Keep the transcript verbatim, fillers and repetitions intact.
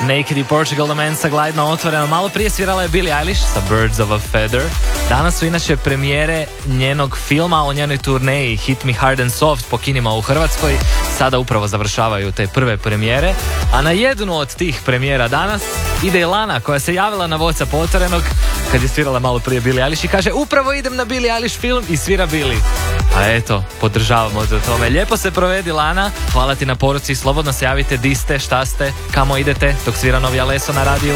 Naked i Portugal The Man sa Glide na otvoreno. Malo prije svirala je Billie Eilish sa Birds of a Feather. Danas su inače premijere njenog filma o njenoj turneji Hit Me Hard and Soft po kinima u Hrvatskoj. Sada upravo završavaju te prve premijere. A na jednu od tih premijera danas ide i Lana, koja se javila na WhatsApp otvorenog kad je svirala malo prije Billie Eilish i kaže upravo idem na Billie Eilish film i svira Billie. A eto, podržavamo za tome. Lijepo se provedi, Lana. Hvala ti na poruci. Slobodno se javite di ste, šta ste, kamo idete dok svira novi Alesso na radiju.